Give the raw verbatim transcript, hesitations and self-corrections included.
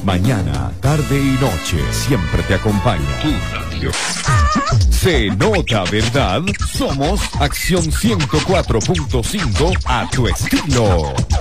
Mañana, tarde y noche, siempre te acompaña. Tu radio. Se nota, ¿verdad? Somos Acción ciento cuatro punto cinco a tu estilo.